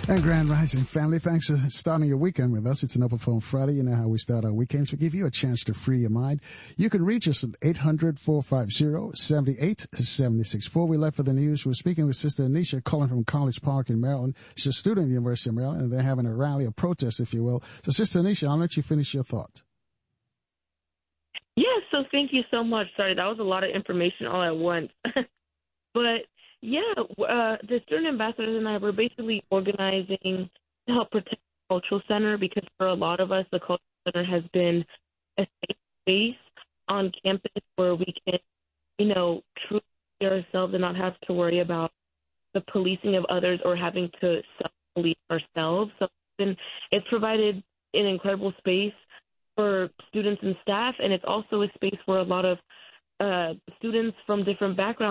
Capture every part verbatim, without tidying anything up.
And Grand Rising family, thanks for starting your weekend with us. It's an Open Phone Friday. You know how we start our weekends. We give you a chance to free your mind. You can reach us at eight hundred, four five zero, seven eight seven six. Before we left for the news, we're speaking with Sister Anisha, calling from College Park in Maryland. She's a student at the University of Maryland, and they're having a rally, a protest, if you will. So, Sister Anisha, I'll let you finish your thought. Yeah, so thank you so much. Sorry, that was a lot of information all at once. But yeah, uh, the student ambassadors and I were basically organizing to help protect the Cultural Center because for a lot of us, the Cultural Center has been a safe space on campus where we can, you know, truly be ourselves and not have to worry about the policing of others or having to self-police ourselves. So it's, been, it's provided an incredible space for students and staff, and it's also a space where a lot of uh, students from different backgrounds,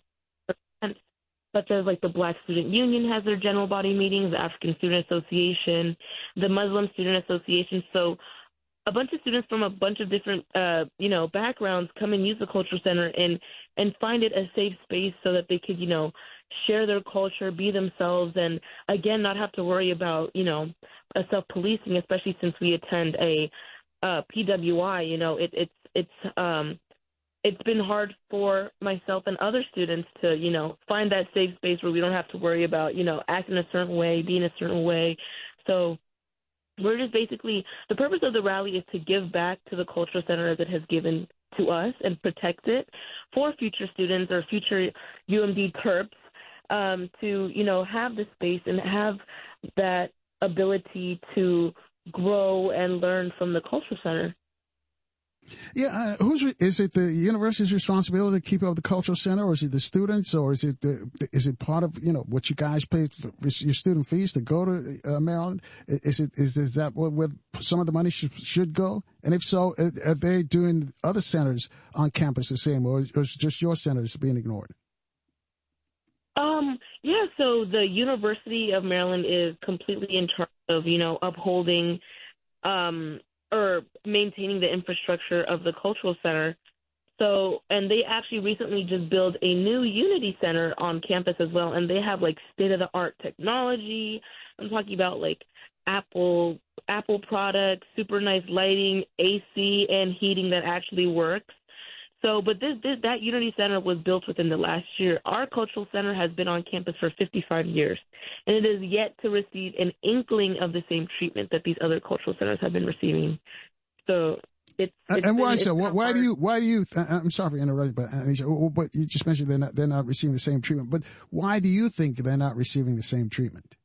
such as like the Black Student Union has their general body meetings, the African Student Association, the Muslim Student Association. So a bunch of students from a bunch of different, uh, you know, backgrounds come and use the Cultural Center and, and find it a safe space so that they could, you know, share their culture, be themselves, and, again, not have to worry about, you know, a self-policing, especially since we attend a uh, P W I. You know, it, it's, it's, um, it's been hard for myself and other students to, you know, find that safe space where we don't have to worry about, you know, acting a certain way, being a certain way. So we're just basically, the purpose of the rally is to give back to the Cultural Center as it has given to us and protect it for future students or future U M D Terps um, to, you know, have the space and have that ability to grow and learn from the Cultural Center. Yeah, uh, who's is it the university's responsibility to keep up the Cultural Center, or is it the students, or is it the, is it part of, you know, what you guys pay your student fees to go to uh, Maryland? Is it is is that where, where some of the money should, should go? And if so, are they doing other centers on campus the same, or is just your centers being ignored? Um. Yeah. So the University of Maryland is completely in charge of, you know, upholding, um. or maintaining the infrastructure of the Cultural Center. So, and they actually recently just built a new Unity Center on campus as well, and they have like state-of-the-art technology. I'm talking about like Apple Apple products, super nice lighting, A C, and heating that actually works. So, but this, this that Unity Center was built within the last year. Our Cultural Center has been on campus for fifty-five years, and it is yet to receive an inkling of the same treatment that these other cultural centers have been receiving. So, it's, it's and why been, so? it's Why hard. do you? Why do you? I'm sorry for interrupting, but uh, but you just mentioned they're not they're not receiving the same treatment. But why do you think they're not receiving the same treatment?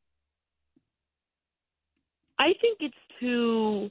I think it's to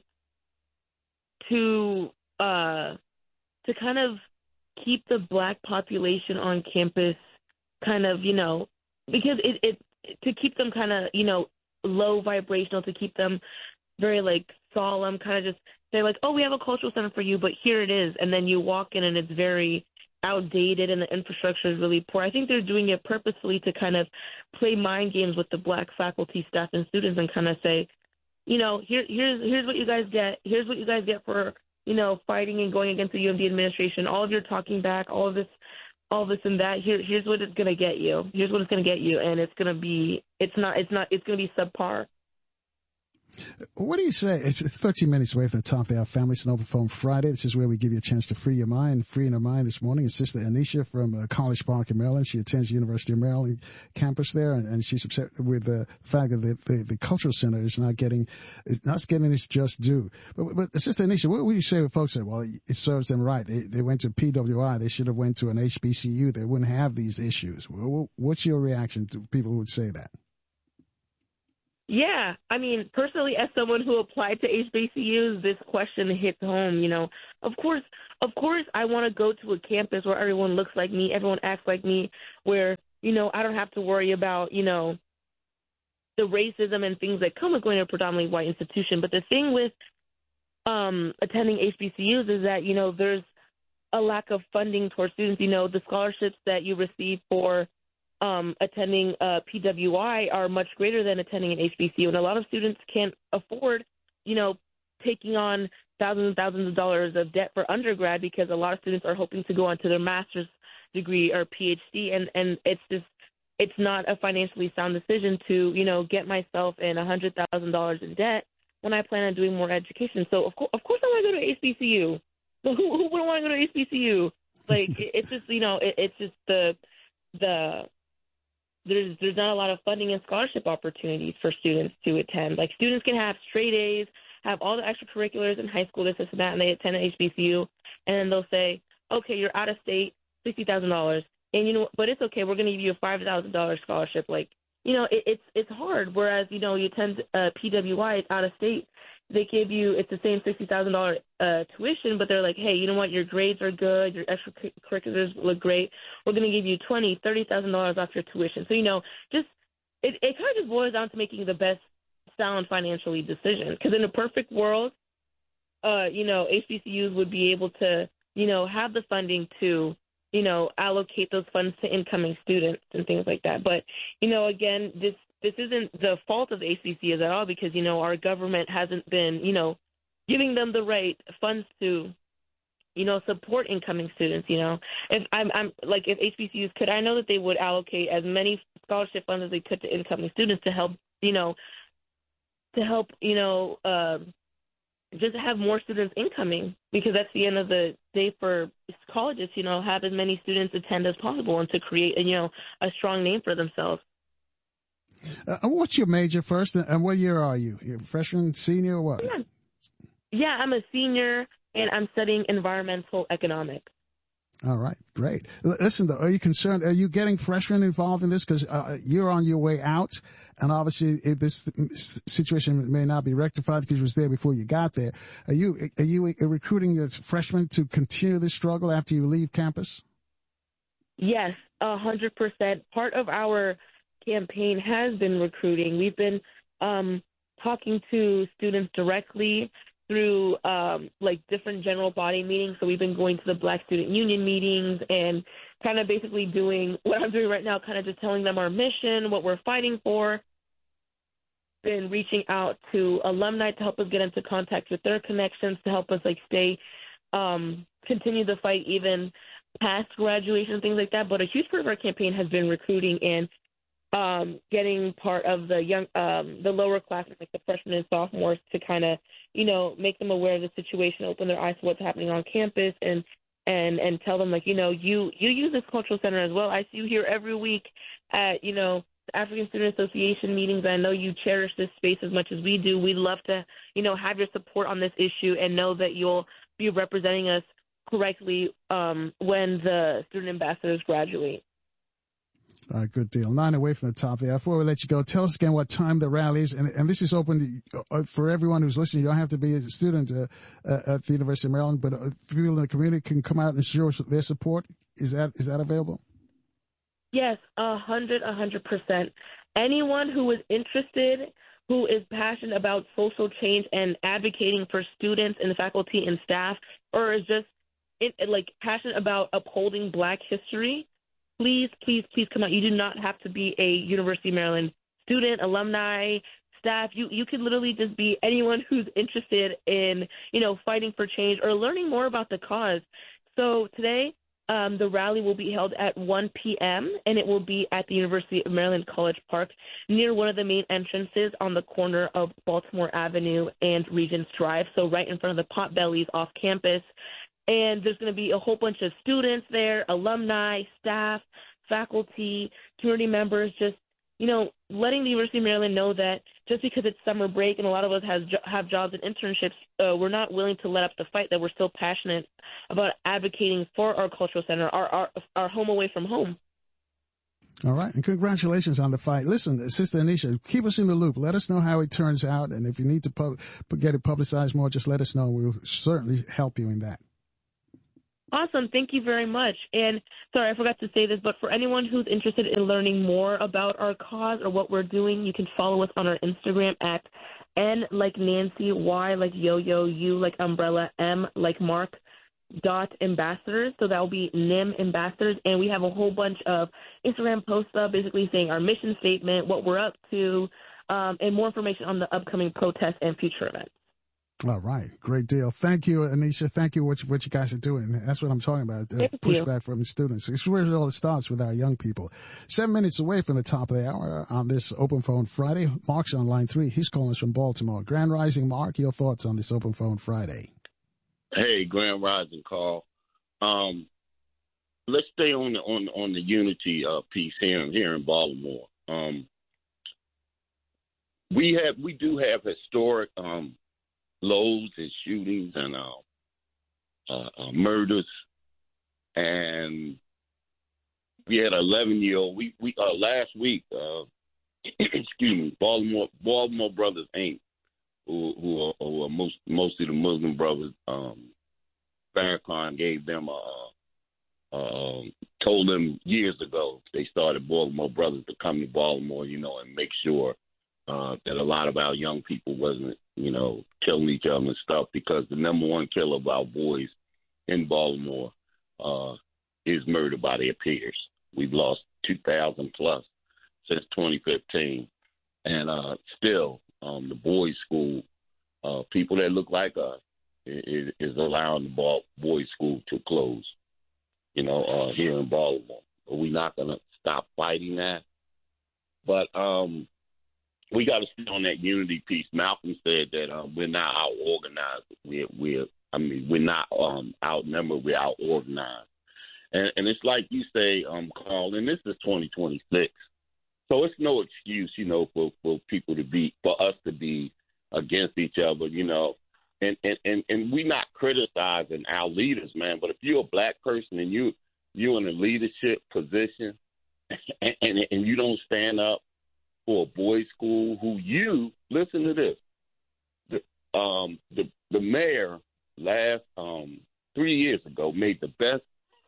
to uh to kind of keep the Black population on campus kind of, you know, because it, it to keep them kind of, you know, low vibrational, to keep them very, like, solemn, kind of just say, like, oh, we have a cultural center for you, but here it is. And then you walk in and it's very outdated and the infrastructure is really poor. I think they're doing it purposefully to kind of play mind games with the Black faculty, staff, and students and kind of say, you know, here, here's here's what you guys get. Here's what you guys get for, you know, fighting and going against the U M D administration, all of your talking back, all of this, all this and that. Here, here's what it's going to get you. Here's what it's going to get you. And it's going to be, it's not, it's not, it's going to be subpar. What do you say? It's thirteen minutes away from the top of our Family It's an Open Phone Friday. This is where we give you a chance to free your mind. Freeing her mind this morning is Sister Anisha from uh, College Park in Maryland. She attends the University of Maryland campus there, and, and she's upset with the fact that the, the, the Cultural Center is not getting is not getting its just due. But, but Sister Anisha, what would you say when folks say, well, it serves them right? They, they went to P W I. They should have went to an H B C U. They wouldn't have these issues. What's your reaction to people who would say that? Yeah, I mean, personally, as someone who applied to H B C Us, this question hits home. You know, of course, of course, I want to go to a campus where everyone looks like me, everyone acts like me, where, you know, I don't have to worry about, you know, the racism and things that come with going to a predominantly white institution. But the thing with um, attending H B C Us is that, you know, there's a lack of funding towards students. You know, the scholarships that you receive for Um, attending uh, P W I are much greater than attending an H B C U, and a lot of students can't afford, you know, taking on thousands and thousands of dollars of debt for undergrad because a lot of students are hoping to go on to their master's degree or P H D, and, and it's just it's not a financially sound decision to, you know, get myself in one hundred thousand dollars in debt when I plan on doing more education. So, of, co- of course, I want to go to H B C U. So who, who wouldn't want to go to H B C U? Like, it, it's just, you know, it, it's just the, the, there's, there's not a lot of funding and scholarship opportunities for students to attend. Like, students can have straight A's, have all the extracurriculars in high school, this, this, and that, and they attend at H B C U, and then they'll say, okay, you're out of state, sixty thousand dollars. And, you know, but it's okay. We're going to give you a five thousand dollars scholarship. Like, you know, it, it's it's hard. Whereas, you know, you attend uh, P W I, it's out of state. They give you, it's the same sixty thousand dollars uh, tuition, but they're like, hey, you know what? Your grades are good. Your extracurriculars look great. We're going to give you twenty thousand dollars, thirty thousand dollars off your tuition. So, you know, just it, it kind of just boils down to making the best sound financially decision. Because in a perfect world, uh, you know, H B C Us would be able to, you know, have the funding to, you know, allocate those funds to incoming students and things like that. But, you know, again, this this isn't the fault of the H B C Us at all because, you know, our government hasn't been, you know, giving them the right funds to, you know, support incoming students, you know. If I'm, I'm like, if H B C Us could, I know that they would allocate as many scholarship funds as they could to incoming students to help, you know, to help, you know, uh, just have more students incoming, because that's the end of the day for colleges, you know, have as many students attend as possible and to create, you know, a strong name for themselves. Uh, what's your major first, and what year are you? You're a freshman, senior, or what? Yeah. yeah, I'm a senior, and I'm studying environmental economics. All right, great. L- listen, though, are you concerned? Are you getting freshmen involved in this? Because uh, you're on your way out, and obviously if this situation may not be rectified because it was there before you got there. Are you are you recruiting the freshmen to continue this struggle after you leave campus? Yes, a hundred percent. Part of our campaign has been recruiting. We've been um, talking to students directly through um, like different general body meetings. So we've been going to the Black Student Union meetings and kind of basically doing what I'm doing right now, kind of just telling them our mission, what we're fighting for. Been reaching out to alumni to help us get into contact with their connections, to help us like stay, um, continue the fight even past graduation, things like that. But a huge part of our campaign has been recruiting and um, getting part of the young, um, the lower classes, like the freshmen and sophomores, to kind of, you know, make them aware of the situation, open their eyes to what's happening on campus, and and and tell them, like, you know, you you use this cultural center as well. I see you here every week at, you know, the African Student Association meetings. I know you cherish this space as much as we do. We'd love to, you know, have your support on this issue and know that you'll be representing us correctly um, when the student ambassadors graduate. All right, good deal. Nine away from the top there. Before we let you go, tell us again what time the rally is. And, and this is open to, for everyone who's listening. You don't have to be a student uh, uh, at the University of Maryland, but uh, people in the community can come out and show their support. Is that is that available? Yes, a hundred, a hundred percent. Anyone who is interested, who is passionate about social change and advocating for students and faculty and staff, or is just it, like passionate about upholding Black history, please, please, please come out. You do not have to be a University of Maryland student, alumni, staff. You you can literally just be anyone who's interested in, you know, fighting for change or learning more about the cause. So today, um, the rally will be held at one p.m., and it will be at the University of Maryland College Park near one of the main entrances on the corner of Baltimore Avenue and Regents Drive, so right in front of the Potbellies off campus. And there's going to be a whole bunch of students there, alumni, staff, faculty, community members, just, you know, letting the University of Maryland know that just because it's summer break and a lot of us has, have jobs and internships, uh, we're not willing to let up the fight, that we're still passionate about advocating for our cultural center, our, our, our home away from home. All right. And congratulations on the fight. Listen, Sister Anisha, keep us in the loop. Let us know how it turns out. And if you need to pub- get it publicized more, just let us know. We'll certainly help you in that. Awesome. Thank you very much. And sorry, I forgot to say this, but for anyone who's interested in learning more about our cause or what we're doing, you can follow us on our Instagram at N like Nancy, Y like Yo-Yo, U like Umbrella, M like Mark, dot ambassadors. So that will be N I M ambassadors. And we have a whole bunch of Instagram posts up basically saying our mission statement, what we're up to, um, and more information on the upcoming protests and future events. All right. Great deal. Thank you, Anisha. Thank you what you, what you guys are doing. That's what I'm talking about. Uh, pushback from the students. It's where it all starts with our young people. Seven minutes away from the top of the hour on this Open Phone Friday. Mark's on line three. He's calling us from Baltimore. Grand Rising, Mark, your thoughts on this Open Phone Friday? Hey, Grand Rising, Carl. Um, let's stay on the, on, on the unity uh, piece here, here in Baltimore. Um, we have, we do have historic, um, lows and shootings and uh, uh, uh, murders, and we had an eleven-year-old. We we uh, last week, uh, excuse me, Baltimore Baltimore Brothers Incorporated, who who are, who are most mostly the Muslim brothers. Um, Farrakhan gave them a, uh, told them years ago they started Baltimore Brothers to come to Baltimore, you know, and make sure uh, that a lot of our young people wasn't, you know, killing each other and stuff, because the number one killer of our boys in Baltimore uh, is murdered by their peers. We've lost two thousand plus since twenty fifteen. And uh, still, um, the boys' school, uh, people that look like us, is, is allowing the ball, boys' school to close, you know, uh, here in Baltimore. But we're not going to stop fighting that. But, um, we got to stay on that unity piece. Malcolm said that um, we're not out organized. We're, we're, I mean, we're not um, outnumbered. We're out organized, and, and it's like you say, um, Carl. And this is twenty twenty-six, so it's no excuse, you know, for, for people to be, for us to be against each other, you know. And and, and, and we're not criticizing our leaders, man. But if you're a black person and you you're in a leadership position, and, and, and you don't stand up for a boys' school, who you, listen to this, the, um, the, the mayor last um, three years ago made the best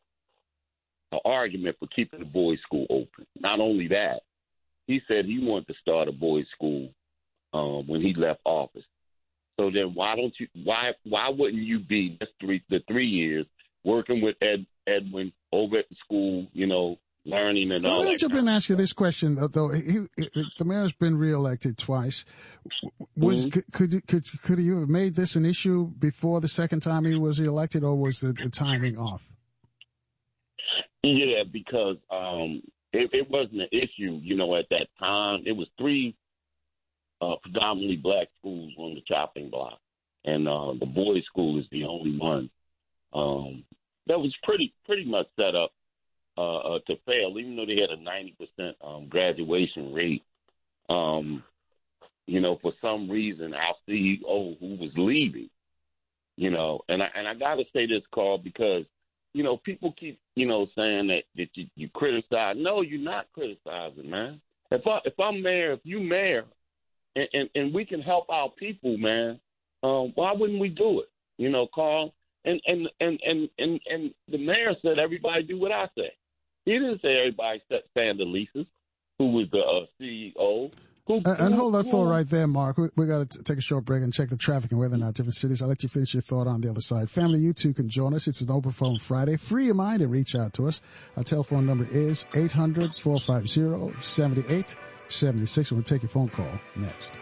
uh, argument for keeping the boys' school open. Not only that, he said he wanted to start a boys' school um, when he left office. So then why don't you, why why wouldn't you be just three, the three years working with Ed, Edwin over at the school, you know, learning and all well, that. Let me jump in and ask you this question, though. He, he, the mayor's been reelected twice. Was mm-hmm. could, could could could you have made this an issue before the second time he was reelected, or was the, the timing off? Yeah, because um, it, it wasn't an issue, you know, at that time. It was three uh, predominantly black schools on the chopping block, and uh, the boys' school is the only one um, that was pretty pretty much set up Uh, uh, to fail, even though they had a ninety percent um, graduation rate. Um, you know, for some reason, our C E O who was leaving, you know, and I, and I got to say this, Carl, because, you know, people keep, you know, saying that, that you, you criticize. No, you're not criticizing, man. If, I, if I'm mayor, if you mayor, and, and, and we can help our people, man, um, why wouldn't we do it? You know, Carl? And, and, and, and, and, and the mayor said, everybody do what I say. He didn't say everybody stand the leases, who was the uh, C E O. Who, and, and who, hold that who, thought right there, Mark. We, we got to take a short break and check the traffic and whether or not different cities. I'll let you finish your thought on the other side. Family, you too can join us. It's an Open Phone Friday. Free your mind and reach out to us. Our telephone number is eight hundred, four five zero, seven eight seven six. We'll take your phone call next.